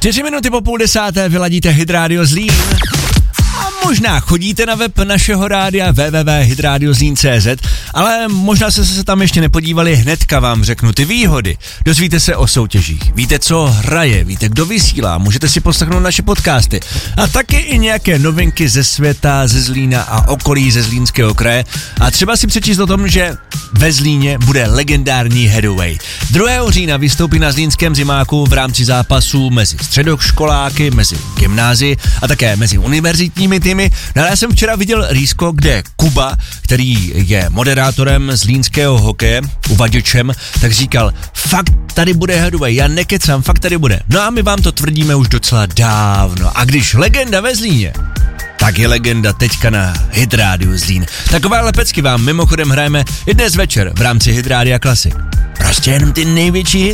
4 minuty po 9:30 vyladíte Hit Radio Zlín. A možná chodíte na web našeho rádia www.hitradiozlin.cz, ale možná jste se tam ještě nepodívali, hnedka vám řeknu ty výhody. Dozvíte se o soutěžích, víte, co hraje, víte, kdo vysílá, můžete si poslechnout naše podcasty a taky i nějaké novinky ze světa, ze Zlína a okolí ze Zlínského kraje a třeba si přečíst o tom, že ve Zlíně bude legendární Headway. 2. října vystoupí na zlínském zimáku v rámci zápasů mezi středoškoláky, mezi gymnázii a také mezi univerzitními týmy. No, já jsem včera viděl rýsko, kde Kuba, který je moderátorem zlínského hokeje, uvaděčem, tak říkal, fakt tady bude Headway, já nekecám, fakt tady bude. No a my vám to tvrdíme už docela dávno. A když legenda ve Zlíně, tak je legenda teďka na Hit Radio Zlín. Takové pecky vám mimochodem hrajeme i dnes večer v rámci Hit Radia Classic. Prostě jenom ty největší hity.